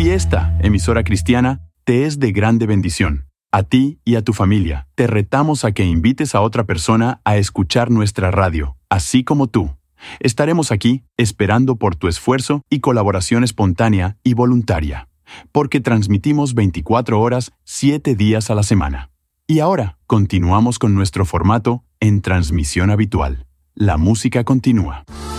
Si esta emisora cristiana te es de grande bendición, a ti y a tu familia, te retamos a que invites a otra persona a escuchar nuestra radio, así como tú. Estaremos aquí esperando por tu esfuerzo y colaboración espontánea y voluntaria, porque transmitimos 24 horas, 7 días a la semana. Y ahora, continuamos con nuestro formato en transmisión habitual. La música continúa.